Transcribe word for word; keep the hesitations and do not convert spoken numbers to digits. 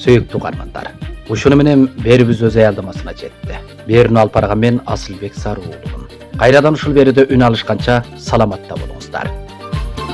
Сөйүктүү угармандар, ушуну менен берүүбүз өз аялдамасына жетти. Берүүнү алып барган мен Асылбек Сарыуулумун. Кайрадан ушул берүүдө үн алышканча саламатта болуңуздар.